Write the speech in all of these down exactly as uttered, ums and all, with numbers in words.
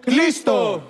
Κλείστο!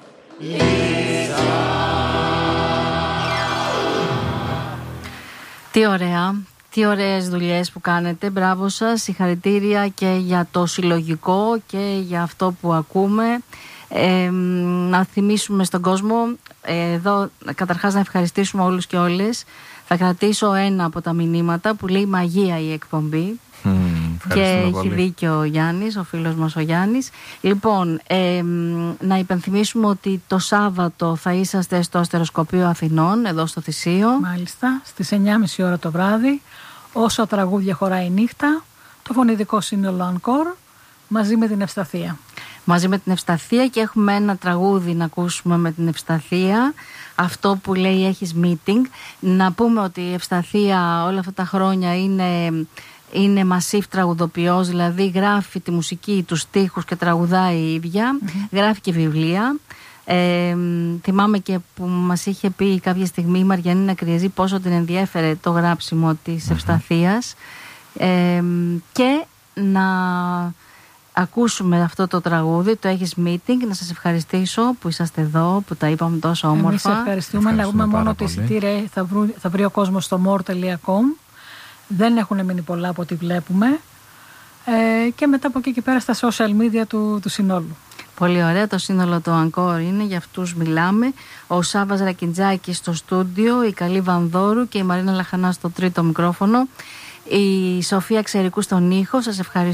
Τι ωραία, τι ωραίες δουλειές που κάνετε. Μπράβο σας, συγχαρητήρια και για το συλλογικό και για αυτό που ακούμε. Ε, να θυμίσουμε στον κόσμο, ε, εδώ καταρχάς να ευχαριστήσουμε όλους και όλες. Θα κρατήσω ένα από τα μηνύματα που λέει μαγεία η εκπομπή. Mm, και έχει πολύ. δίκιο ο Γιάννης, ο φίλος μας ο Γιάννης. Λοιπόν, ε, να υπενθυμίσουμε ότι το Σάββατο θα είσαστε στο Αστεροσκοπείο Αθηνών, εδώ στο Θησείο. Μάλιστα, στις εννιά και μισή ώρα το βράδυ, όσα τραγούδια χωράει η νύχτα, το φωνητικό σύνολο Ανκόρ, μαζί με την Ευσταθία. Μαζί με την Ευσταθία, και έχουμε ένα τραγούδι να ακούσουμε με την Ευσταθία, αυτό που λέει έχεις meeting. Να πούμε ότι η Ευσταθία όλα αυτά τα χρόνια είναι... είναι μασίφ τραγουδοποιός, δηλαδή γράφει τη μουσική, τους στίχους και τραγουδάει η ίδια, mm-hmm. γράφει και βιβλία. Ε, θυμάμαι και που μας είχε πει κάποια στιγμή η Μαριανίνα Κρυεζή πόσο την ενδιέφερε το γράψιμο της Ευσταθίας. Ε, και να ακούσουμε αυτό το τραγούδι, το έχεις meeting. Να σας ευχαριστήσω που είσαστε εδώ, που τα είπαμε τόσο όμορφα. Εμείς ευχαριστούμε, να πούμε μόνο ότι εισιτήρια θα, θα βρει ο κόσμος στο more τελεία com. Δεν έχουν μείνει πολλά από ό,τι βλέπουμε, ε, και μετά από εκεί και πέρα στα social media του, του συνόλου. Πολύ ωραία, το σύνολο του Ανκόρ είναι, για αυτούς μιλάμε. Ο Σάββας Ρακιντζάκης στο στούντιο, η Καλή Βανδόρου και η Μαρίνα Λαχανά στο τρίτο μικρόφωνο, η Σοφία Ξερικού στον ήχο. Σας ευχαριστώ.